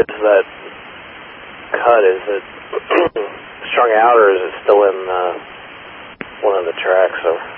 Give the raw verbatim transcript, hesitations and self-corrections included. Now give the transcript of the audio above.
is that cut? Is it strung out, or is it still in uh, one of the tracks? Or